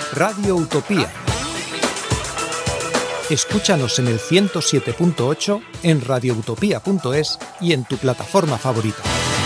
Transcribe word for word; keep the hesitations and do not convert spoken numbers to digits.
Radio Utopía. Escúchanos en el ciento siete punto ocho, en radioutopía punto es y en tu plataforma favorita.